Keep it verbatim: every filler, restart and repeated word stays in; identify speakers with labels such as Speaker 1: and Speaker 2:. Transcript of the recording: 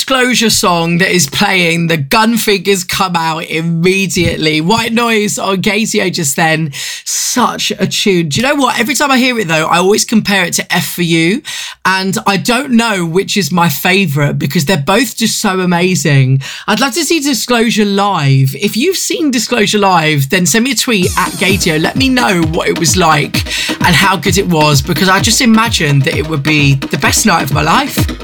Speaker 1: Disclosure song that is playing, the gun figures come out immediately. White Noise on K T O just then. Such a tune. Do you know what? Every time I hear it though, I always compare it to F for You, and I don't know which is my favourite because they're both just so amazing. I'd love to see Disclosure live. If you've seen Disclosure live, then send me a tweet at Gatio. Let me know what it was like and how good it was, because I just imagined that it would be the best night of my life.